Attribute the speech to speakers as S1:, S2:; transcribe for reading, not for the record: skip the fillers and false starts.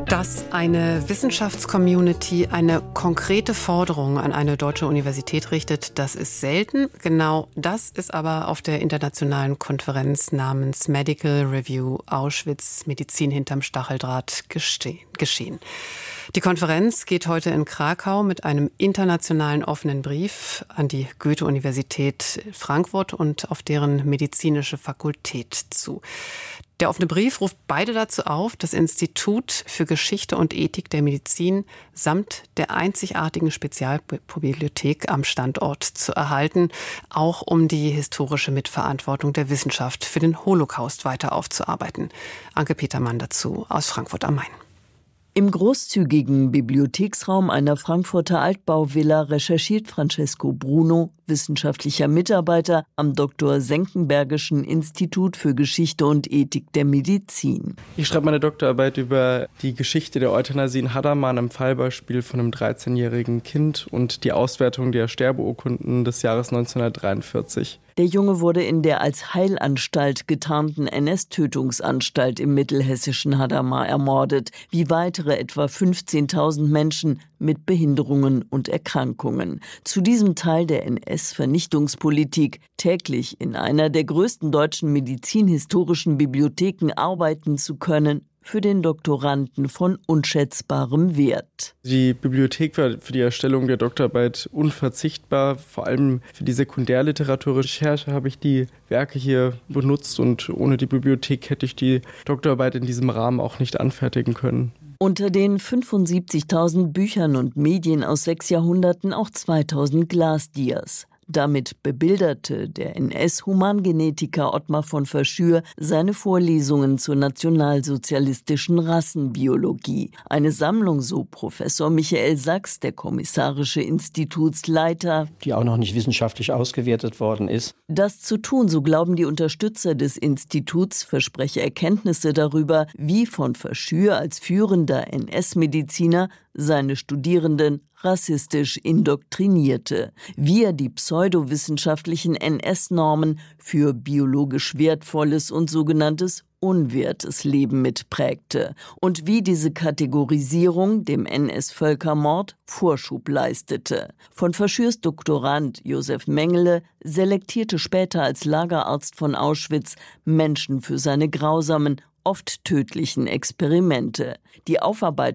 S1: Dass eine Wissenschaftscommunity eine konkrete Forderung an eine deutsche Universität richtet, das ist selten. Genau das ist aber auf der internationalen Konferenz namens Medical Review Auschwitz Medizin hinterm Stacheldraht geschehen. Die Konferenz geht heute in Krakau mit einem internationalen offenen Brief an die Goethe-Universität Frankfurt und auf deren medizinische Fakultät zu. Der offene Brief ruft beide dazu auf, das Institut für Geschichte und Ethik der Medizin samt der einzigartigen Spezialbibliothek am Standort zu erhalten, auch um die historische Mitverantwortung der Wissenschaft für den Holocaust weiter aufzuarbeiten. Anke Petermann dazu aus Frankfurt am Main.
S2: Im großzügigen Bibliotheksraum einer Frankfurter Altbauvilla recherchiert Francesco Bruno, wissenschaftlicher Mitarbeiter am Dr. Senckenbergischen Institut für Geschichte und Ethik der Medizin.
S3: Ich schreibe meine Doktorarbeit über die Geschichte der Euthanasie in Hadamar, einem Fallbeispiel von einem 13-jährigen Kind und die Auswertung der Sterbeurkunden des Jahres 1943.
S2: Der Junge wurde in der als Heilanstalt getarnten NS-Tötungsanstalt im mittelhessischen Hadamar ermordet, wie weitere etwa 15.000 Menschen mit Behinderungen und Erkrankungen. Zu diesem Teil der NS-Vernichtungspolitik, täglich in einer der größten deutschen medizinhistorischen Bibliotheken arbeiten zu können, für den Doktoranden von unschätzbarem Wert.
S3: Die Bibliothek war für die Erstellung der Doktorarbeit unverzichtbar. Vor allem für die Sekundärliteraturrecherche habe ich die Werke hier benutzt und ohne die Bibliothek hätte ich die Doktorarbeit in diesem Rahmen auch nicht anfertigen können.
S2: Unter den 75.000 Büchern und Medien aus 6 Jahrhunderten auch 2.000 Glasdias. Damit bebilderte der NS-Humangenetiker Ottmar von Verschür seine Vorlesungen zur nationalsozialistischen Rassenbiologie. Eine Sammlung, so Professor Michael Sachs, der kommissarische Institutsleiter,
S4: die auch noch nicht wissenschaftlich ausgewertet worden ist.
S2: Das zu tun, so glauben die Unterstützer des Instituts, verspreche Erkenntnisse darüber, wie von Verschür als führender NS-Mediziner seine Studierenden rassistisch indoktrinierte, wie er die pseudowissenschaftlichen NS-Normen für biologisch wertvolles und sogenanntes unwertes Leben mitprägte und wie diese Kategorisierung dem NS-Völkermord Vorschub leistete. Von Verschürs Doktorand Josef Mengele selektierte später als Lagerarzt von Auschwitz Menschen für seine grausamen, oft tödlichen Experimente. Die Aufarbeitung